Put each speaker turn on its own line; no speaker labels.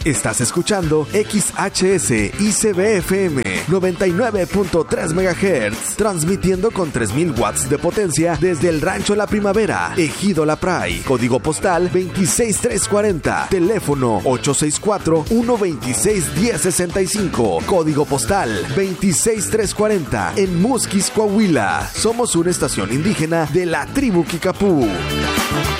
Estás escuchando XHS ICB-FM 99.3 MHz, transmitiendo con 3000 watts de potencia desde el Rancho La Primavera, Ejido La Pray, código postal 26340, teléfono 864-126-1065, código postal 26340, en Musquis, Coahuila. Somos una estación indígena de la tribu Kickapoo.